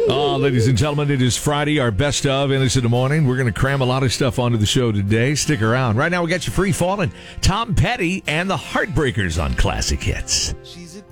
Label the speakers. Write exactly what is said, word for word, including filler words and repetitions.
Speaker 1: Oh, ladies and gentlemen, it is Friday, our best of Innocent in the Morning. We're going to cram a lot of stuff onto the show today. Stick around. Right now, we got you free falling. Tom Petty and the Heartbreakers on Classic Hits.